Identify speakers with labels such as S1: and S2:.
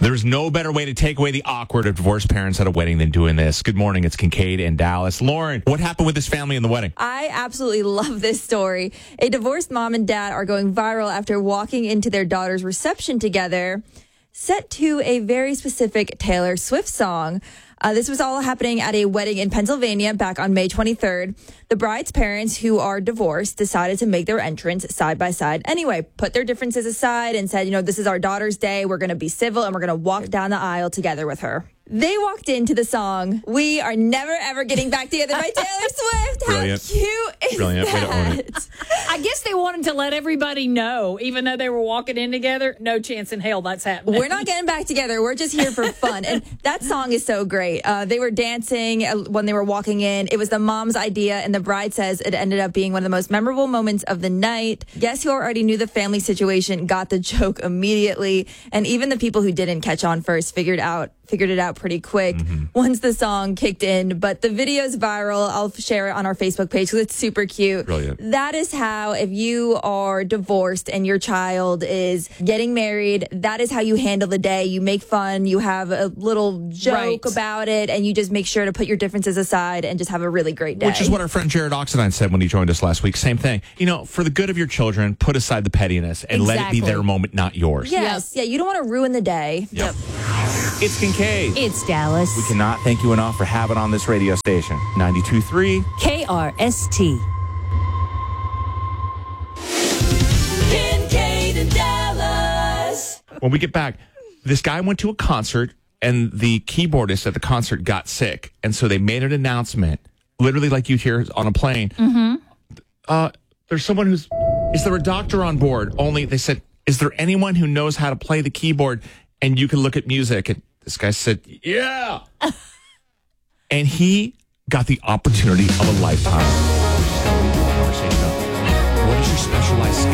S1: There's no better way to take away the awkward of divorced parents at a wedding than doing this. Good morning. It's Kincaid in Dallas. Lauren, what happened with this family in the wedding?
S2: I absolutely love this story. A divorced mom and dad are going viral after walking into their daughter's reception together, set to a very specific Taylor Swift song. This was all happening at a wedding in Pennsylvania back on May 23rd. The bride's parents, who are divorced, decided to make their entrance side by side anyway, put their differences aside and said, this is our daughter's day. We're going to be civil and we're going to walk down the aisle together with her. They walked into the song, "We Are Never Ever Getting Back Together" by Taylor Swift.
S1: Brilliant.
S2: How cute is
S1: Brilliant.
S2: that?
S1: Way to own it.
S3: I guess they wanted to let everybody know, even though they were walking in together, no chance in hell that's happening.
S2: We're not getting back together. We're just here for fun. And that song is so great. They were dancing when they were walking in. It was the mom's idea, and the bride says it ended up being one of the most memorable moments of the night. Guests who already knew the family situation got the joke immediately, and even the people who didn't catch on first figured it out pretty quick once the song kicked in. But the video's viral. I'll share it on our Facebook page because it's super cute.
S1: Brilliant.
S2: That is how, if you are divorced and your child is getting married, that is how you handle the day. You make fun, you have a little joke about it, and you just make sure to put your differences aside and just have a really great day.
S1: Which is what our friend Jared Oxendine said when he joined us last week. Same thing. For the good of your children, put aside the pettiness and let it be their moment, not yours.
S2: Yes. Yeah, you don't want to ruin the day.
S1: Yep. It's Kincaid.
S3: It's Dallas.
S4: We cannot thank you enough for having on this radio station. 92.3
S3: KRST.
S2: Kincaid in Dallas.
S1: When we get back, this guy went to a concert and the keyboardist at the concert got sick. And so they made an announcement, literally like you hear on a plane. There's someone is there a doctor on board? Only they said, is there anyone who knows how to play the keyboard and you can look at music? And this guy said, yeah. And he got the opportunity of a lifetime.